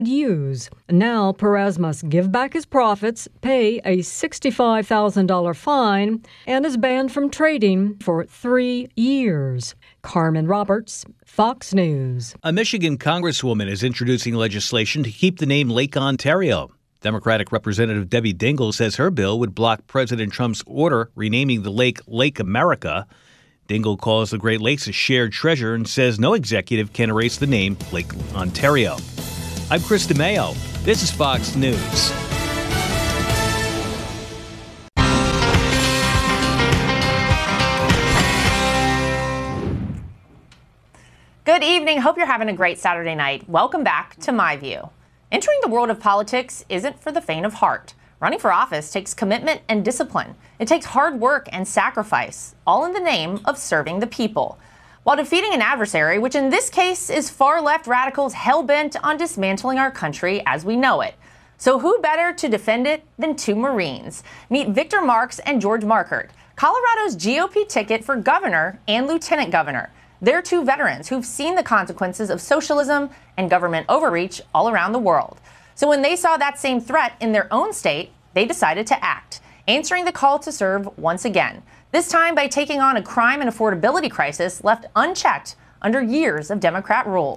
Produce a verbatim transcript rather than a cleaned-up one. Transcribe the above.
use. Now, Perez must give back his profits, pay a sixty-five thousand dollars fine, and is banned from trading for three years. Carmen Roberts, Fox News. A Michigan congresswoman is introducing legislation to keep the name Lake Ontario. Democratic Representative Debbie Dingell says her bill would block President Trump's order renaming the lake Lake America. Dingell calls the Great Lakes a shared treasure and says no executive can erase the name Lake Ontario. I'm Chris DeMeo. This is Fox News. Good evening. Hope you're having a great Saturday night. Welcome back to My View. Entering the world of politics isn't for the faint of heart. Running for office takes commitment and discipline. It takes hard work and sacrifice, all in the name of serving the people, while defeating an adversary, which in this case is far-left radicals hell-bent on dismantling our country as we know it. So who better to defend it than two Marines? Meet Victor Marx and George Markert, Colorado's G O P ticket for governor and lieutenant governor. They're two veterans who've seen the consequences of socialism and government overreach all around the world. So when they saw that same threat in their own state, they decided to act, answering the call to serve once again, this time by taking on a crime and affordability crisis left unchecked under years of Democrat rule.